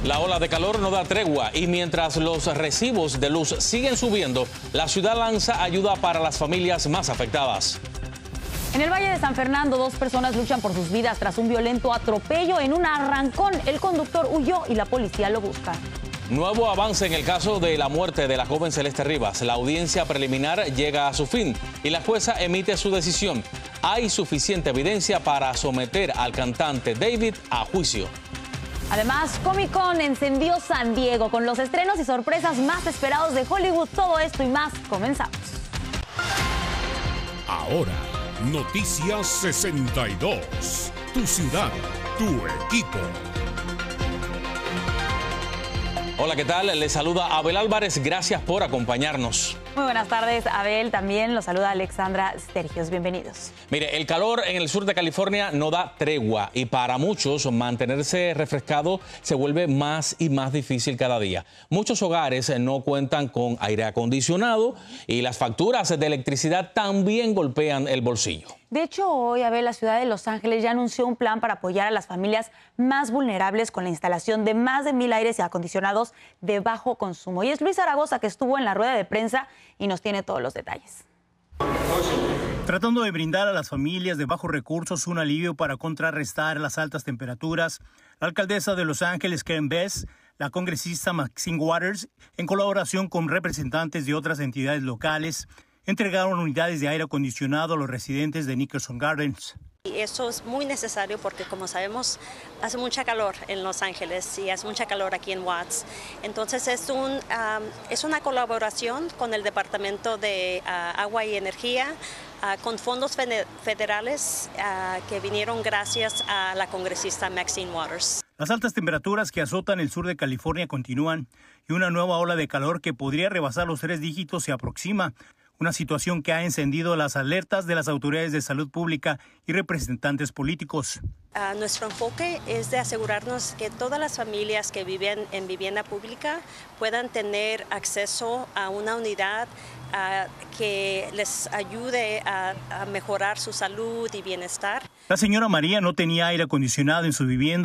La ola de calor no da tregua y mientras los recibos de luz siguen subiendo, la ciudad lanza ayuda para las familias más afectadas. En el Valle de San Fernando, 2 personas luchan por sus vidas tras un violento atropello en un arrancón. El conductor huyó y la policía lo busca. Nuevo avance en el caso de la muerte de la joven Celeste Rivas. La audiencia preliminar llega a su fin y la jueza emite su decisión. Hay suficiente evidencia para someter al cantante David a juicio. Además, Comic Con encendió San Diego con los estrenos y sorpresas más esperados de Hollywood. Todo esto y más, comenzamos. Ahora, Noticias 62. Tu ciudad, tu equipo. Hola, ¿qué tal? Les saluda Abel Álvarez. Gracias por acompañarnos. Muy buenas tardes, Abel. También los saluda Alexandra Stergios. Bienvenidos. Mire, el calor en el sur de California no da tregua y para muchos mantenerse refrescado se vuelve más y más difícil cada día. Muchos hogares no cuentan con aire acondicionado y las facturas de electricidad también golpean el bolsillo. De hecho, hoy, Abel, la ciudad de Los Ángeles ya anunció un plan para apoyar a las familias más vulnerables con la instalación de más de 1,000 aires acondicionados de bajo consumo. Y es Luis Zaragoza que estuvo en la rueda de prensa y nos tiene todos los detalles. Tratando de brindar a las familias de bajos recursos un alivio para contrarrestar las altas temperaturas, la alcaldesa de Los Ángeles, Karen Bass, la congresista Maxine Waters, en colaboración con representantes de otras entidades locales, entregaron unidades de aire acondicionado a los residentes de Nicholson Gardens. Y eso es muy necesario porque, como sabemos, hace mucha calor en Los Ángeles y hace mucha calor aquí en Watts. Entonces es una colaboración con el Departamento de Agua y Energía, con fondos federales que vinieron gracias a la congresista Maxine Waters. Las altas temperaturas que azotan el sur de California continúan y una nueva ola de calor que podría rebasar los 3 dígitos se aproxima. Una situación que ha encendido las alertas de las autoridades de salud pública y representantes políticos. Nuestro enfoque es de asegurarnos que todas las familias que viven en vivienda pública puedan tener acceso a una unidad que les ayude a mejorar su salud y bienestar. La señora María no tenía aire acondicionado en su vivienda